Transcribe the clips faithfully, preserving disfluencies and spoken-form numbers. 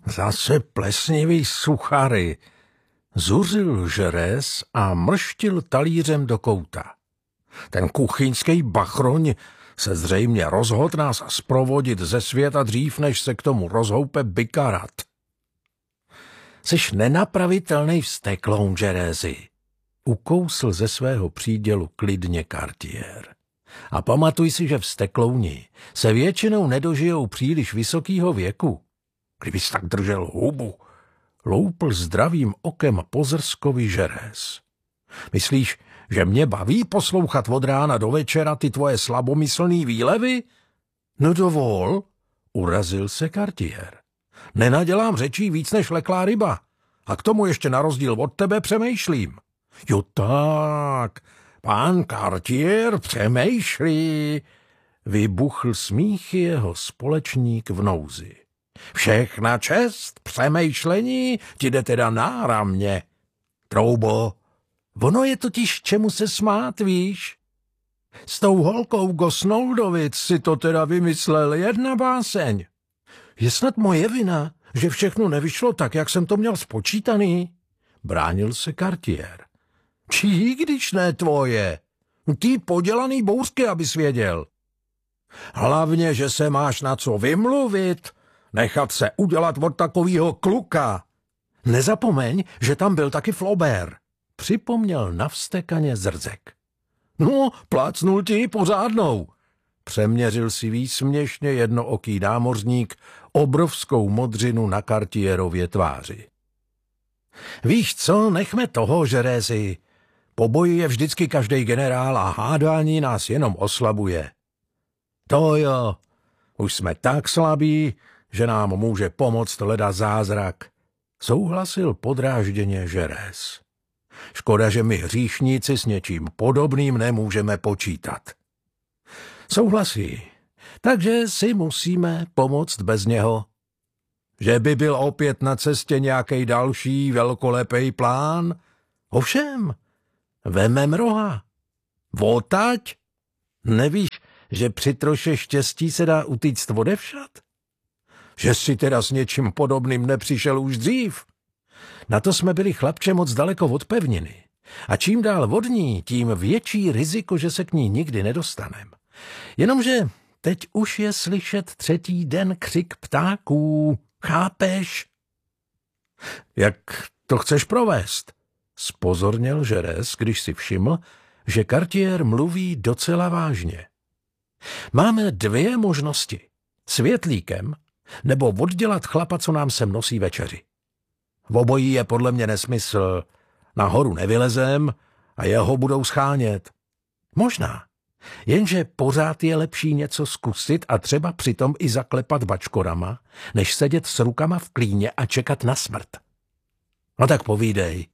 Zase plesnivý suchary, zuřil Žerez a mrštil talířem do kouta. Ten kuchyňský bachroň se zřejmě rozhodl nás zprovodit ze světa dřív, než se k tomu rozhoupe bykarat. Seš nenapravitelnej vztekloun, Žerezi, ukousl ze svého přídělu klidně Cartier. A pamatuj si, že vzteklouni se většinou nedožijou příliš vysokýho věku. Kdybys tak držel hubu, loupl zdravým okem po Zrskovi Žerez. Myslíš, že mě baví poslouchat od rána do večera ty tvoje slabomyslný výlevy? No dovol, urazil se Cartier. Nenadělám řečí víc než leklá ryba. A k tomu ještě na rozdíl od tebe přemýšlím. Jo tak, pán Cartier přemýšlí, vybuchl smích jeho společník v nouzi. Všechna čest, přemýšlení ti jde teda náramně. Troubo, ono je totiž čemu se smát, víš? S tou holkou Gosnoldovic si to teda vymyslel jedna báseň. Je snad moje vina, že všechno nevyšlo tak, jak jsem to měl spočítaný? Bránil se Cartier. Čí, když ne tvoje? Ty podělaný bouřky, abys věděl. Hlavně, že se máš na co vymluvit, nechat se udělat od takovýho kluka. Nezapomeň, že tam byl taky Flaubert, připomněl navstekaně Zrzek. No, plácnul ti pořádnou. Přeměřil si výsměšně jednooký námořník obrovskou modřinu na Cartierově tváři. Víš co, nechme toho, Žerezi. Po boji je vždycky každej generál a hádání nás jenom oslabuje. To jo, už jsme tak slabí, že nám může pomoct leda zázrak, souhlasil podrážděně Žerez. Škoda, že my hříšníci s něčím podobným nemůžeme počítat. Souhlasí, takže si musíme pomoct bez něho. Že by byl opět na cestě nějaký další velkolepý plán? Ovšem, vemem roha. Votať? Nevíš, že při troše štěstí se dá utíct odevšad? Že si teda s něčím podobným nepřišel už dřív? Na to jsme byli, chlapče, moc daleko od pevniny. A čím dál od ní, tím větší riziko, že se k ní nikdy nedostanem. Jenomže teď už je slyšet třetí den křik ptáků. Chápeš? Jak to chceš provést? Spozorněl Žerez, když si všiml, že Cartier mluví docela vážně. Máme dvě možnosti. Světlíkem nebo oddělat chlapa, co nám sem nosí večeři. V obojí je podle mě nesmysl. Nahoru nevylezem a jeho budou schánět. Možná. Jenže pořád je lepší něco zkusit a třeba přitom i zaklepat bačkorama, než sedět s rukama v klíně a čekat na smrt. No tak povídej.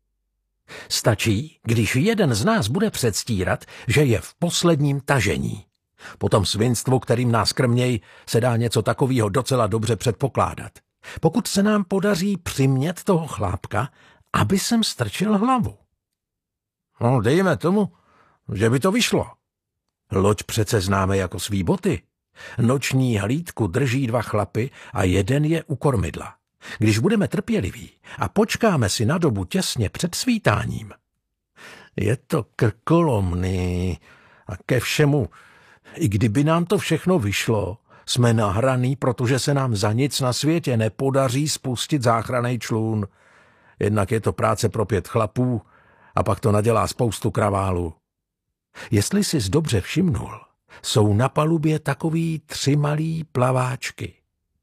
Stačí, když jeden z nás bude předstírat, že je v posledním tažení. Po tom svinstvu, kterým nás krměj, se dá něco takového docela dobře předpokládat. Pokud se nám podaří přimět toho chlápka, aby sem strčil hlavu. No, dejme tomu, že by to vyšlo. Loď přece známe jako svý boty. Noční hlídku drží dva chlapy a jeden je u kormidla. Když budeme trpěliví a počkáme si na dobu těsně před svítáním. Je to krkolomný a ke všemu, i kdyby nám to všechno vyšlo, jsme nahraný, protože se nám za nic na světě nepodaří spustit záchranný člun. Jednak je to práce pro pět chlapů a pak to nadělá spoustu kraválu. Jestli jsi dobře všimnul, jsou na palubě takový tři malý plaváčky.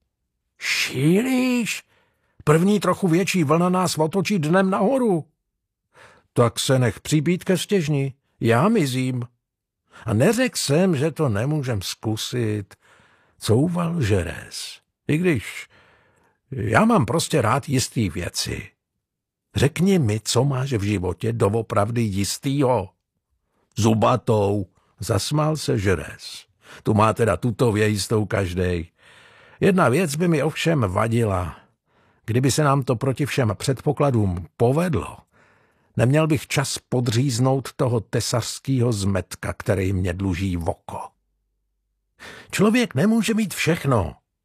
Šílíš? První trochu větší vlna nás otočí dnem nahoru. Tak se nech přibít ke stěžni, já mizím. A neřekl jsem, že to nemůžem zkusit, couval Žerez. I když já mám prostě rád jistý věci. Řekni mi, co máš v životě doopravdy jistýho. Zubatou, zasmál se Žerez. Tu má teda tutově jistou každej. Jedna věc by mi ovšem vadila. Kdyby se nám to proti všem předpokladům povedlo, neměl bych čas podříznout toho tesařského zmetka, který mě dluží v oko. Člověk nemůže mít všechno.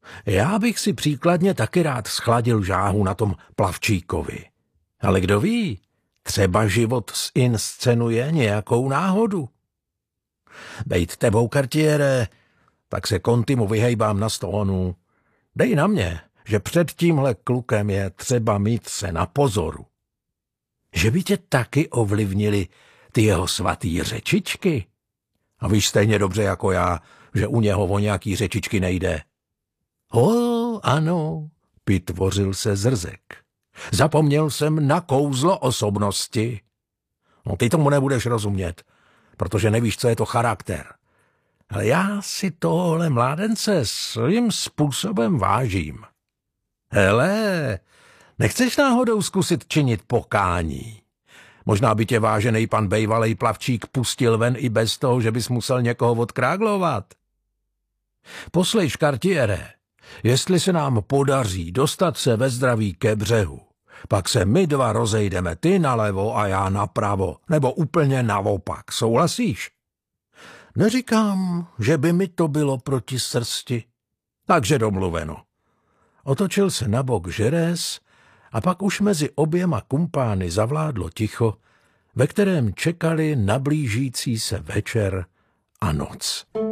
Já bych si příkladně taky rád schladil žáhu na tom plavčíkovi. Ale kdo ví, třeba život zinscenuje nějakou náhodu. Bejt tebou, Cartiere, tak se Contimu vyhejbám na stónu. Dej na mě, že před tímhle klukem je třeba mít se na pozoru. Že by tě taky ovlivnili ty jeho svatý řečičky. A víš stejně dobře jako já, že u něho o nějaký řečičky nejde. O, ano, pitvořil se Zrzek. Zapomněl jsem na kouzlo osobnosti. No ty tomu nebudeš rozumět, protože nevíš, co je to charakter. Ale já si tohle mládence svým způsobem vážím. Hele, nechceš náhodou zkusit činit pokání? Možná by tě vážený pan bejvalej plavčík pustil ven i bez toho, že bys musel někoho odkráglovat. Poslejš, Cartiere, jestli se nám podaří dostat se ve zdraví ke břehu, pak se my dva rozejdeme, ty nalevo a já napravo, nebo úplně naopak, souhlasíš? Neříkám, že by mi to bylo proti srsti. Takže domluveno. Otočil se na bok Žerés a pak už mezi oběma kumpány zavládlo ticho, ve kterém čekali na blížící se večer a noc.